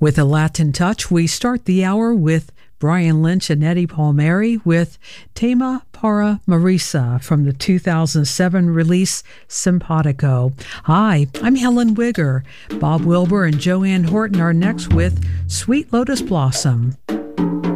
With a Latin touch, we start the hour with Brian Lynch and Eddie Palmieri with Tema para Marisa from the 2007 release Simpatico. Hi, I'm Helen Wigger. Bob Wilbur and Joanne Horton are next with Sweet Lotus Blossom.